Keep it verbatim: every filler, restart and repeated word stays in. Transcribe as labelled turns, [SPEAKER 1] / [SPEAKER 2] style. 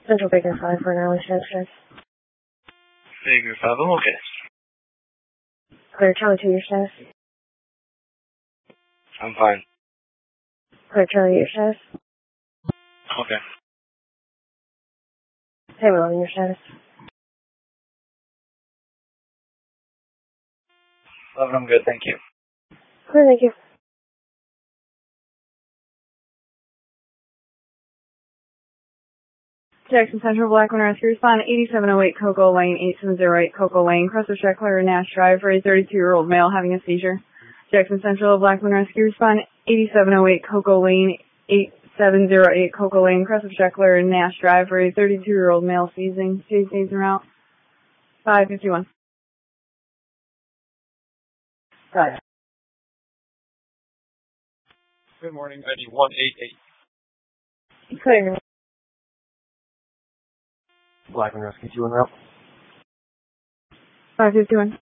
[SPEAKER 1] Central Baker five for an early transfer.
[SPEAKER 2] Baker five, I'm okay.
[SPEAKER 1] Clear Charlie two, your status.
[SPEAKER 2] I'm fine.
[SPEAKER 1] Clear Charlie, your status.
[SPEAKER 2] Okay.
[SPEAKER 1] Hey, William, your status.
[SPEAKER 2] eleven, I'm good, thank you.
[SPEAKER 1] Clear, thank you.
[SPEAKER 3] Jackson Central, Blackman Rescue, respond eighty-seven oh eight Cocoa Lane, eighty-seven oh eight Cocoa Lane, Cressler Sheckler, Nash Drive for a thirty-two-year-old male having a seizure. Jackson Central, Blackman Rescue, respond eighty-seven oh eight Cocoa Lane, eighty-seven oh eight Cocoa Lane, Cressler Sheckler, Nash Drive for a thirty-two-year-old male seizing. Chase days en route. five fifty-one.
[SPEAKER 1] Right.
[SPEAKER 4] Good morning, I D one eight eight.
[SPEAKER 1] Clear.
[SPEAKER 5] Blackman Rescue two en route.
[SPEAKER 3] five fifty-one.